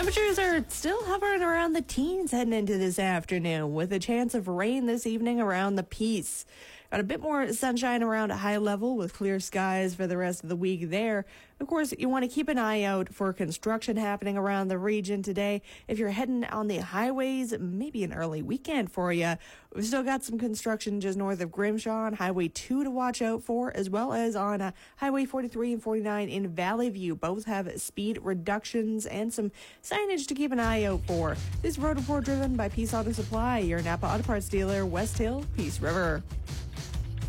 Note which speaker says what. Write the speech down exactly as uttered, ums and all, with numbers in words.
Speaker 1: Temperatures are still hovering around the teens heading into this afternoon with a chance of rain this evening around the Peace. Got a bit more sunshine around a high level with clear skies for the rest of the week there. Of course, you want to keep an eye out for construction happening around the region today. If you're heading on the highways, maybe an early weekend for you. We've still got some construction just north of Grimshaw on Highway two to watch out for, as well as on uh, Highway forty-three and forty-nine in Valley View. Both have speed reductions and some signage to keep an eye out for. This road report driven by Peace Auto Supply, your Napa Auto Parts dealer, West Hill, Peace River.